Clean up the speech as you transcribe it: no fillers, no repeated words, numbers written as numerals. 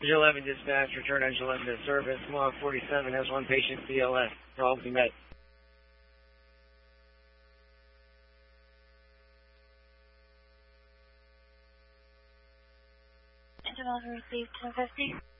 Engine 11 dispatch, return engine 11 to service. Log 47 has one patient CLS. All be met. Engine 11 received 1050.